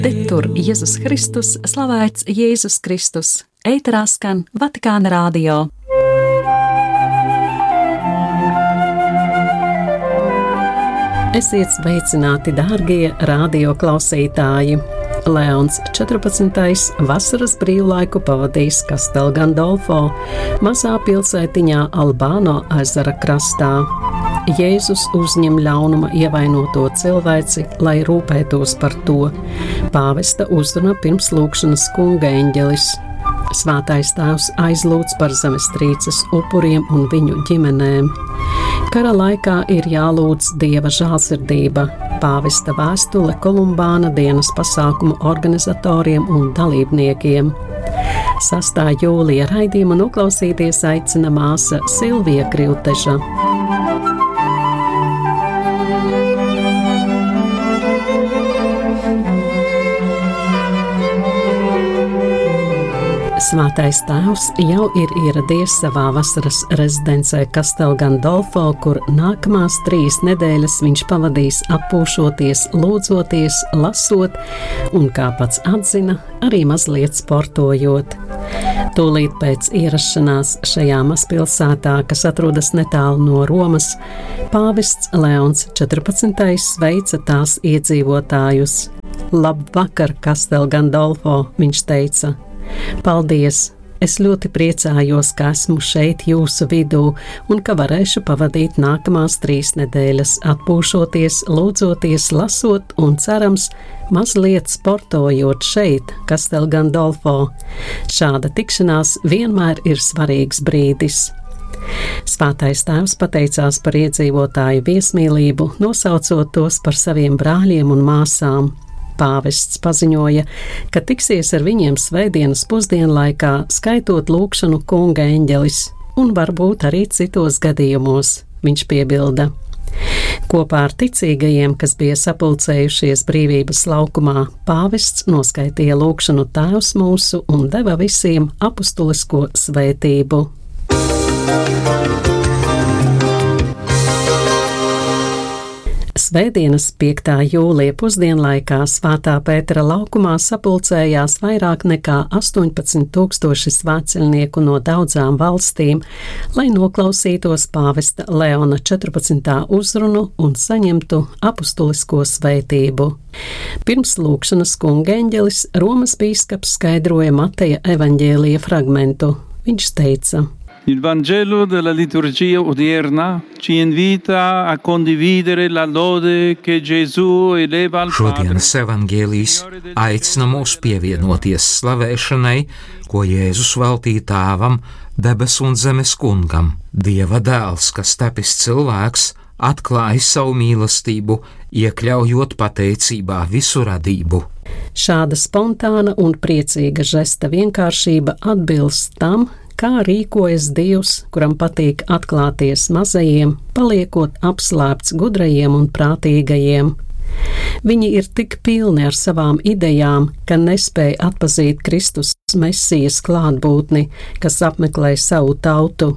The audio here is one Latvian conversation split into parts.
Te tur Jēzus Kristus, slavēts Jēzus Kristus, ēterā skan Vatikāna radio. Esiet sveicināti, dārgie radio klausītāji! Leons 14. vasaras brīvlaiku pavadījis Castel Gandolfo, mazā pilsētiņā Albāno ezera krastā. Jēzus uzņem ļaunuma ievainoto cilvēci, lai rūpētos par to. Pāvesta uzruna pirms lūgšanas kunga eņģelis. Svētais tēvs aizlūdz par zemestrīces upuriem un viņu ģimenēm. Kara laikā ir jālūdz Dieva žēlsirdība. Pāvesta vēstule Kolumbāna dienas pasākumu organizatoriem un dalībniekiem. 6. jūlija raidījumu noklausīties aicina māsa Silvija Krivteža. Svētais tēvs jau ir ieradies savā vasaras rezidencē Castel Gandolfo, kur nākamās 3 nedēļas viņš pavadīs atpūšoties, lūdzoties, lasot un, kā pats atzina, arī mazliet sportojot. Tūlīt pēc ierašanās šajā mazpilsētā, kas atrodas netālu no Romas, pāvests Leons 14. sveica tās iedzīvotājus. Labvakar, Castel Gandolfo, viņš teica. Paldies! Es ļoti priecājos, ka esmu šeit jūsu vidū un ka varēšu pavadīt nākamās 3 nedēļas, atpūšoties, lūdzoties, lasot un, cerams, mazliet sportojot šeit, Castel Gandolfo. Šāda tikšanās vienmēr ir svarīgs brīdis. Svētais tēvs pateicās par iedzīvotāju viesmīlību, nosaucot tos par saviem brāļiem un māsām. Pāvests paziņoja, ka tiksies ar viņiem svētdienas pusdienlaikā, skaitot lūgšanu kunga eņģelis, un varbūt arī citos gadījumos, viņš piebilda. Kopā ar ticīgajiem, kas bija sapulcējušies brīvības laukumā, pāvests noskaitīja lūgšanu Tēvs mūsu un deva visiem apustulisko svētību. Svētdienas 5. jūlija pusdienlaikā Svētā Pētera laukumā sapulcējās vairāk nekā 18,000 svētceļnieku no daudzām valstīm, lai noklausītos pāvesta Leona 14. uzrunu un saņemtu apustulisko svētību. Pirms lūgšanas kunga eņģelis Romas bīskaps skaidroja Mateja evaņģēlija fragmentu. Viņš teica: Il Vangelo della liturgia odierna ci invita a condividere la lode che Gesù eleva al Padre. Šodienas evaņģēlijs aicina mūs pievienoties slavēšanai, ko Jēzus veltīja Tēvam, debesu un zemes kungam. Dieva dēls, kas tapis cilvēks, atklāja savu mīlestību, iekļaujot pateicībā visu radību. Šāda spontāna un priecīga žesta vienkāršība atbilst tam, kā rīkojas Dievs, kuram patīk atklāties mazajiem, paliekot apslēpts gudrajiem un prātīgajiem. Viņi ir tik pilni ar savām idejām, ka nespēj atpazīt Kristus Mesijas klātbūtni, kas apmeklē savu tautu.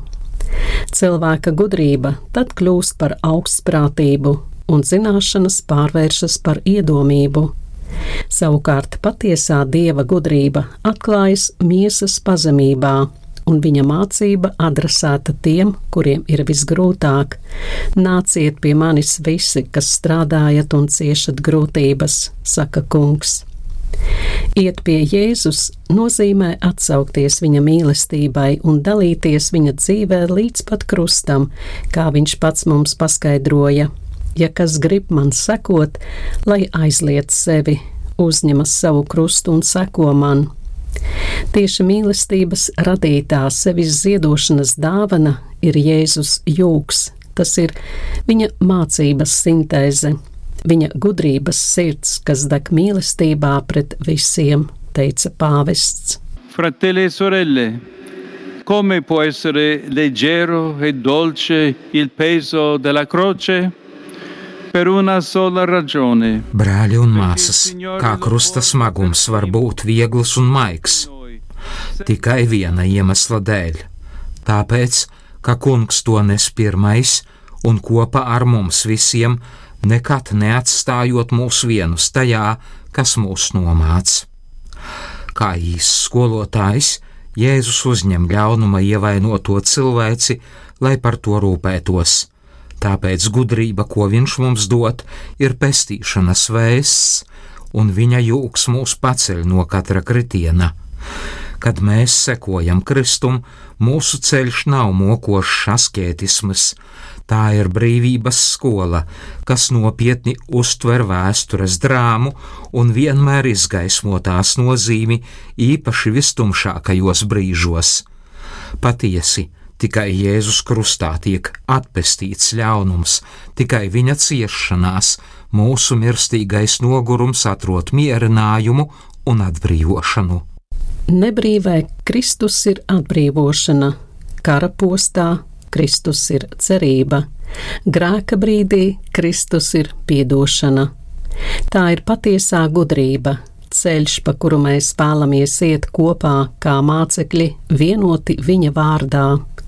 Cilvēka gudrība tad kļūst par augstprātību, un zināšanas pārvēršas par iedomību. Savukārt patiesā Dieva gudrība atklājas miesas pazemībā, un viņa mācība adresēta tiem, kuriem ir visgrūtāk. Nāciet pie manis visi, kas strādājat un ciešat grūtības, saka kungs. Iet pie Jēzus nozīmē atsaukties viņa mīlestībai un dalīties viņa dzīvē līdz pat krustam, kā viņš pats mums paskaidroja. Ja kas grib man sekot, lai aizliet sevi, uzņemas savu krustu un seko man. Tieši mīlestības radītā sevis ziedošanas dāvana ir Jēzus jūgs, tas ir viņa mācības sintēze, viņa gudrības sirds, kas deg mīlestībā pret visiem, teica pāvests. Fratelli e sorelle, come può essere leggero e dolce il peso della croce? Per una sola ragione. Brāļi un māsas, kā krusta smagums var būt viegls un maigs? Tikai viena iemesla dēļ. Tāpēc, ka kungs to nes pirmais un kopā ar mums visiem nekad neatstājot mūs vienus tajā, kas mūs nomāc. Kā īsts skolotājs, Jēzus uzņem ļaunuma ievainoto cilvēci, lai par to rūpētos. Tāpēc gudrība, ko viņš mums dod, ir pestīšanas vēsts, un viņa jūgs mūs paceļ no katra kritiena. Kad mēs sekojam Kristum, mūsu ceļš nav mokošs askētisms, tā ir brīvības skola, kas nopietni uztver vēstures drāmu un vienmēr izgaismo tās nozīmi, īpaši vistumšākajos brīžos. Patiesi, tikai Jēzus krustā tiek atpestīts ļaunums, tikai viņa ciešanās mūsu mirstīgais nogurums atrod mierinājumu un atbrīvošanu. Nebrīvē Kristus ir atbrīvošana, kara postā Kristus ir cerība, grēka brīdī Kristus ir piedošana. Tā ir patiesā gudrība, ceļš, pa kuru mēs vēlamies iet kopā kā mācekļi, vienoti viņa vārdā.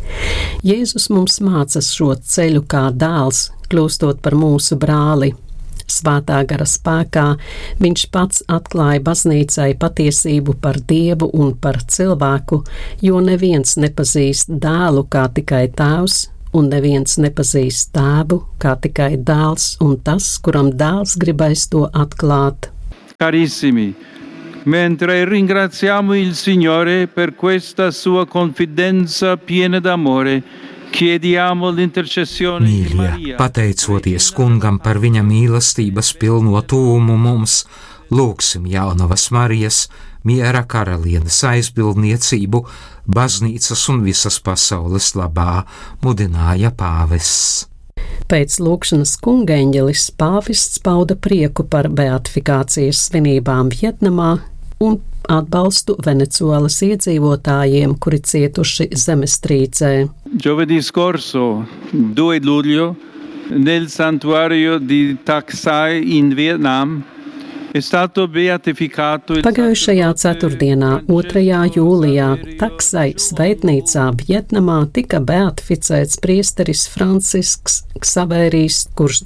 Jēzus mums māca šo ceļu kā dēls, kļūstot par mūsu brāli. Svētā gara spēkā viņš pats atklāja baznīcai patiesību par Dievu un par cilvēku, jo neviens nepazīst dēlu kā tikai tēvs, un neviens nepazīst tēvu kā tikai dēls un tas, kuram dēls gribēs to atklāt. Carissimi, mentre ringraziamo il Signore per questa sua confidenza piena d'amore, chiediamo l'intercessione di Mīļie, Maria. pateicoties Kungam par viņa mīlestības pilno tūmu mums, lūgsim jaunavas Marijas, miera karalienes aizbildniecību, baznīcas un visas pasaules labā, mudināja pāvests. Pēc lūgšanas kungeņģelis pāvests pauda prieku par beatifikācijas svinībām Vietnamā un atbalstu Venecuēlas iedzīvotājiem, kuri cietuši zemestrīcē. Giovedì scorso, 2 luglio, nel santuario di Tak Sai in Vietnam, è stato beatificato il Pagājušajā ceturtdienā, 2. jūlijā, Taksai svētnīcā Vietnamā tika beatificēts priesteris Francisks Ksavērijs, kurš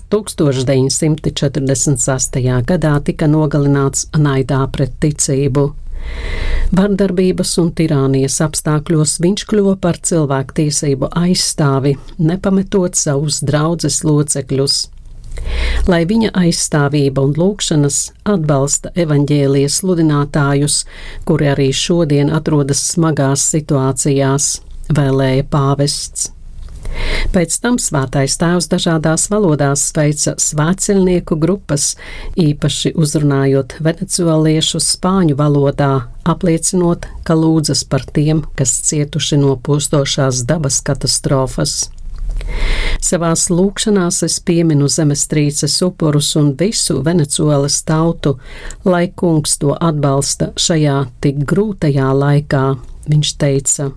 1946. gadā tika nogalināts naidā pret ticību. Vardarbības un tirānijas apstākļos viņš kļuva par cilvēktiesību aizstāvi, nepametot savus draudzes locekļus. Lai viņa aizstāvība un lūgšanas atbalsta evaņģēlijas sludinātājus, kuri arī šodien atrodas smagās situācijās, vēlēja pāvests. Pēc tam Svētais Tēvs dažādās valodās sveica svētceļnieku grupas, īpaši uzrunājot venecuēliešu spāņu valodā, apliecinot, ka lūdzas par tiem, kas cietuši no postošās dabas katastrofas. Savās lūgšanās es pieminu zemestrīces upurus un visu Venecuēlas tautu, lai Kungs to atbalsta šajā tik grūtajā laikā, viņš teica.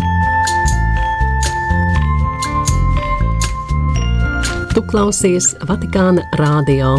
Tu klausies Vatikāna radio.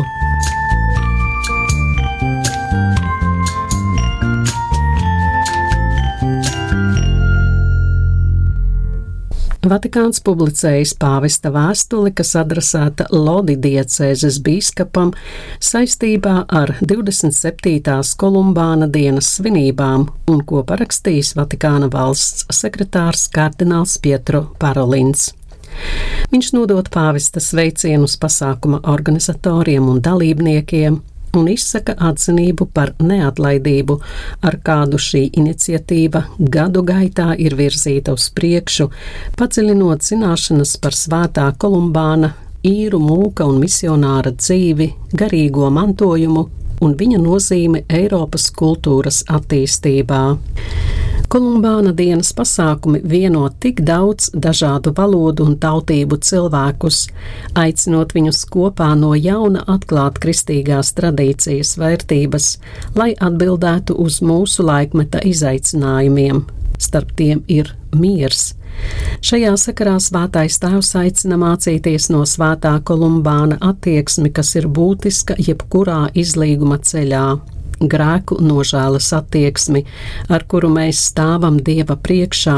Vatikāns publicējis pāvesta vēstuli, kas adresēta Lodi diecēzes bīskapam saistībā ar 27. Kolumbāna dienas svinībām un ko parakstījis Vatikāna valsts sekretārs kardināls Pietro Parolins. Viņš nodod pāvesta sveicienus pasākuma organizatoriem un dalībniekiem un izsaka atzinību par neatlaidību, ar kādu šī iniciatīva gadu gaitā ir virzīta uz priekšu, padziļinot zināšanas par svētā Kolumbāna, īru mūka un misionāra dzīvi, garīgo mantojumu un viņa nozīme Eiropas kultūras attīstībā. Kolumbāna dienas pasākumi vieno tik daudz dažādu valodu un tautību cilvēkus, aicinot viņus kopā no jauna atklāt kristīgās tradīcijas vērtības, lai atbildētu uz mūsu laikmeta izaicinājumiem. Starp tiem ir miers. Šajā sakarā Svētais Tēvs aicina mācīties no svētā Kolumbāna attieksmi, kas ir būtiska jebkurā izlīguma ceļā. Grēku nožēlas attieksmi, ar kuru mēs stāvam Dieva priekšā,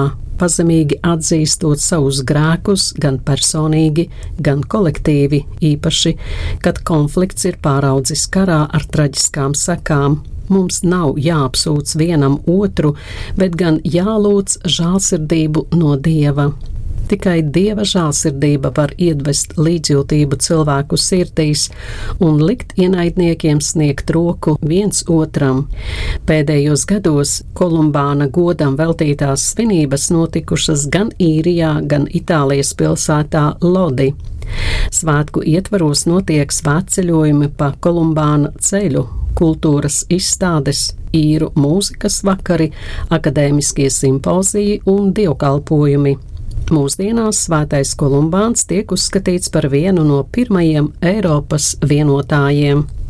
pazemīgi atzīstot savus grēkus gan personīgi, gan kolektīvi, īpaši, kad konflikts ir pāraudzis karā ar traģiskām sekām. Mums nav jāapsūdz vienam otru, bet gan jālūdz žēlsirdību no Dieva. Tikai Dieva žēlsirdība var iedvest līdzjūtību cilvēku sirdīs un likt ienaidniekiem sniegt roku viens otram. Pēdējos gados Kolumbāna godam veltītās svinības notikušas gan Īrijā, gan Itālijas pilsētā Lodi. Svētku ietvaros notiek svētceļojumi pa Kolumbāna ceļu, kultūras izstādes, īru mūzikas vakari, akadēmiskie simpoziji un dievkalpojumi. Mūsdienās Svētais Kolumbāns tiek uzskatīts par vienu no pirmajiem Eiropas vienotājiem.